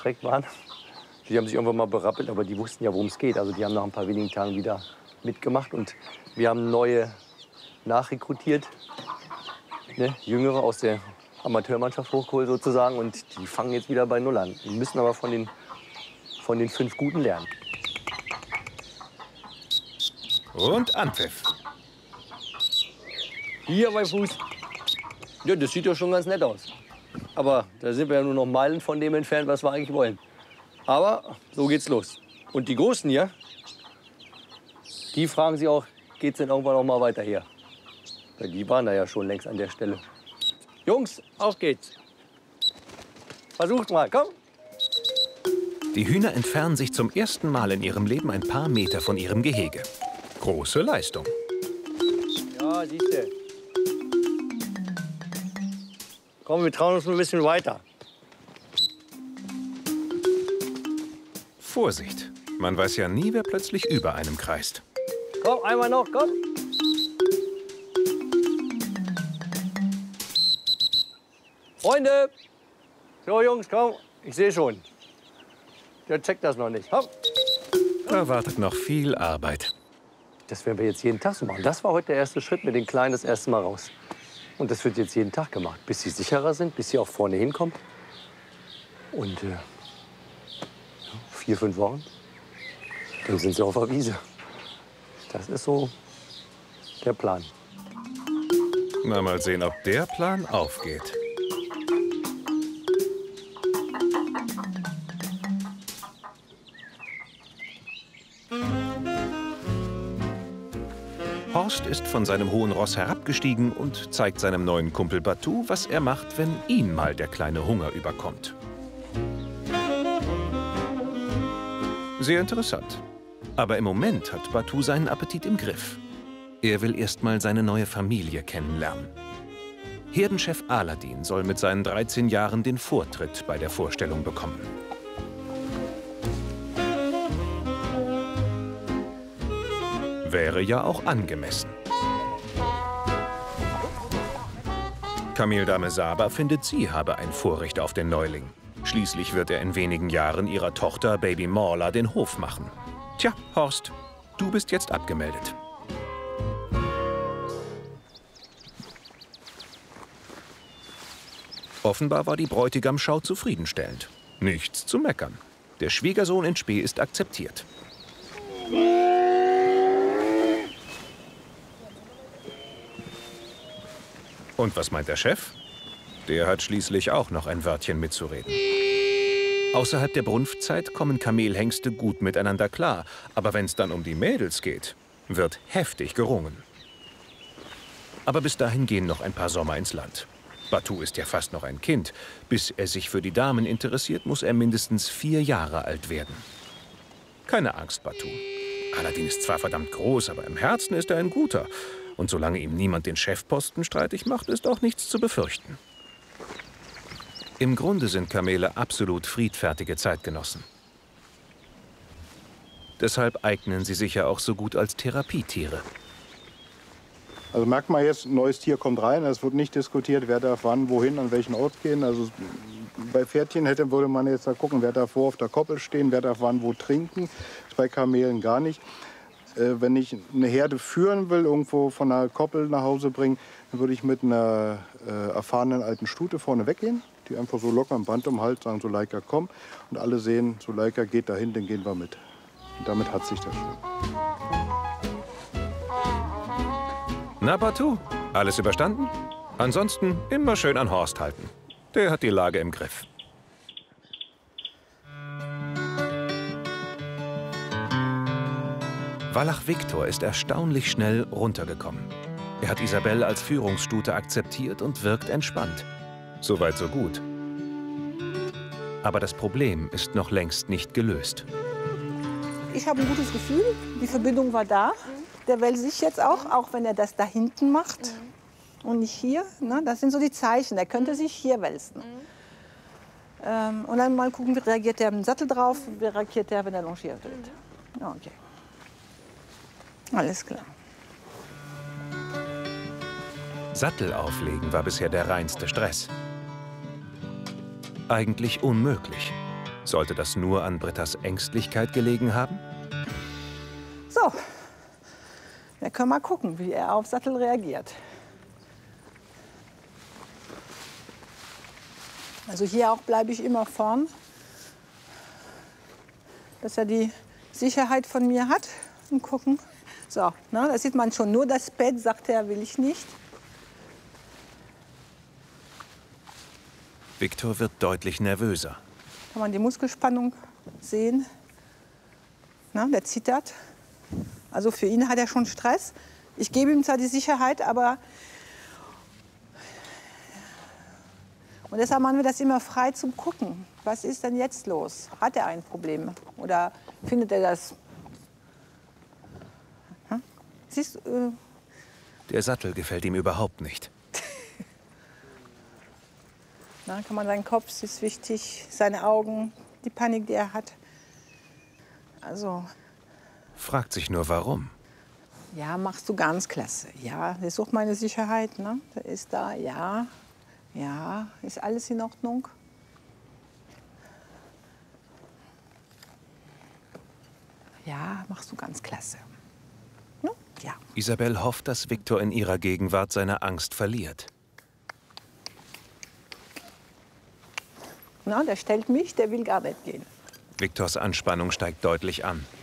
direkt waren. Die haben sich irgendwann mal berappelt, aber die wussten ja, worum es geht. Also die haben nach ein paar wenigen Tagen wieder mitgemacht und wir haben neue nachrekrutiert, ne? Jüngere aus der Amateurmannschaft hochgeholt sozusagen und die fangen jetzt wieder bei Null an. Die müssen aber von den 5 Guten lernen. Und Anpfiff. Hier bei Fuß. Ja, das sieht doch schon ganz nett aus. Aber da sind wir ja nur noch Meilen von dem entfernt, was wir eigentlich wollen. Aber so geht's los. Und die Großen hier, die fragen sich auch, geht's denn irgendwann noch mal weiter hier? Weil die waren da ja schon längst an der Stelle. Jungs, auf geht's. Versucht mal, komm. Die Hühner entfernen sich zum ersten Mal in ihrem Leben ein paar Meter von ihrem Gehege. Große Leistung. Ja, siehst du. Komm, wir trauen uns ein bisschen weiter. Vorsicht, man weiß ja nie, wer plötzlich über einem kreist. Komm, einmal noch, komm. Freunde! So, Jungs, komm. Ich sehe schon. Der checkt das noch nicht. Komm. Da wartet noch viel Arbeit. Das werden wir jetzt jeden Tag so machen. Das war heute der erste Schritt mit den Kleinen das erste Mal raus. Und das wird jetzt jeden Tag gemacht, bis sie sicherer sind, bis sie auch vorne hinkommen. Und 4, 5 Wochen, dann sind sie auf der Wiese. Das ist so der Plan. Na, mal sehen, ob der Plan aufgeht. Horst ist von seinem hohen Ross herabgestiegen und zeigt seinem neuen Kumpel Batu, was er macht, wenn ihn mal der kleine Hunger überkommt. Sehr interessant. Aber im Moment hat Batu seinen Appetit im Griff. Er will erst mal seine neue Familie kennenlernen. Herdenchef Aladin soll mit seinen 13 Jahren den Vortritt bei der Vorstellung bekommen. Wäre ja auch angemessen. Kameldame Saba findet, sie habe ein Vorrecht auf den Neuling. Schließlich wird er in wenigen Jahren ihrer Tochter Baby Morla den Hof machen. Tja, Horst, du bist jetzt abgemeldet. Offenbar war die Bräutigamschau zufriedenstellend. Nichts zu meckern. Der Schwiegersohn in Spee ist akzeptiert. Und was meint der Chef? Der hat schließlich auch noch ein Wörtchen mitzureden. Außerhalb der Brunftzeit kommen Kamelhengste gut miteinander klar. Aber wenn es dann um die Mädels geht, wird heftig gerungen. Aber bis dahin gehen noch ein paar Sommer ins Land. Batu ist ja fast noch ein Kind. Bis er sich für die Damen interessiert, muss er mindestens 4 Jahre alt werden. Keine Angst, Batu. Aladin ist zwar verdammt groß, aber im Herzen ist er ein guter. Und solange ihm niemand den Chefposten streitig macht, ist auch nichts zu befürchten. Im Grunde sind Kamele absolut friedfertige Zeitgenossen. Deshalb eignen sie sich ja auch so gut als Therapietiere. Also merkt man jetzt, ein neues Tier kommt rein, es wird nicht diskutiert, wer darf wann, wohin, an welchen Ort gehen. Also bei Pferdchen würde man jetzt da gucken, wer darf wo auf der Koppel stehen, wer darf wann wo trinken. Das ist bei Kamelen gar nicht. Wenn ich eine Herde führen will, irgendwo von einer Koppel nach Hause bringen, dann würde ich mit einer erfahrenen alten Stute vorne weggehen, die einfach so locker am Band um den Hals sagen, Suleika, komm. Und alle sehen, Suleika geht dahin, dann gehen wir mit. Und damit hat sich das schon. Na, Batu, alles überstanden? Ansonsten immer schön an Horst halten. Der hat die Lage im Griff. Wallach Viktor ist erstaunlich schnell runtergekommen. Er hat Isabelle als Führungsstute akzeptiert und wirkt entspannt. Soweit so gut. Aber das Problem ist noch längst nicht gelöst. Ich habe ein gutes Gefühl, die Verbindung war da. Der wälzt sich jetzt auch wenn er das da hinten macht und nicht hier. Ne? Das sind so die Zeichen, er könnte sich hier wälzen. Und dann mal gucken, wie reagiert er im Sattel drauf, wie reagiert er, wenn er longiert wird. Okay. Alles klar. Sattel auflegen war bisher der reinste Stress. Eigentlich unmöglich. Sollte das nur an Brittas Ängstlichkeit gelegen haben? So, wir können mal gucken, wie er auf Sattel reagiert. Also hier auch bleibe ich immer vorn, dass er die Sicherheit von mir hat. Und gucken. So, ne, da sieht man schon, nur das Bett, sagt er, will ich nicht. Viktor wird deutlich nervöser. Kann man die Muskelspannung sehen. Na, der zittert. Also für ihn hat er schon Stress. Ich gebe ihm zwar die Sicherheit, aber... Und deshalb machen wir das immer frei zum Gucken. Was ist denn jetzt los? Hat er ein Problem? Oder findet er das... Siehst du, Der Sattel gefällt ihm überhaupt nicht. Na, kann man seinen Kopf, das ist wichtig, seine Augen, die Panik, die er hat. Also, Fragt sich nur, warum. ja, machst du ganz klasse. Ja, der sucht meine Sicherheit, ne? Der ist da, ja. Ja, ist alles in Ordnung? Ja, machst du ganz klasse. Ne? Ja. Isabel hofft, dass Viktor in ihrer Gegenwart seine Angst verliert. Na, der stellt mich, der will gar nicht gehen. Viktors Anspannung steigt deutlich an.